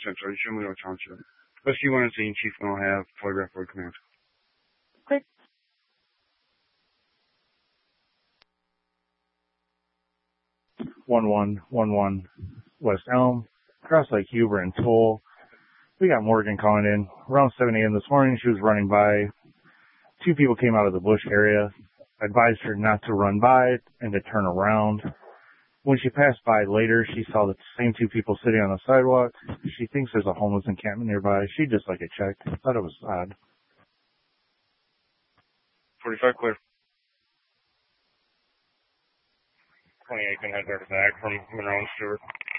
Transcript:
Central, Shumio Township. Rescue 1 is in Chief 1 will have photograph for command. Quick. "1111 West Elm, Cross Lake Huber and Toll. We got Morgan calling in. Around 7 a.m. this morning, she was running by. 2 people came out of the bush area. Advised her not to run by and to turn around. When she passed by later, she saw the same 2 people sitting on the sidewalk. She thinks there's a homeless encampment nearby. She'd just like it checked. Thought it was odd." 45 clear. 28 can head back from Monroe and Stewart.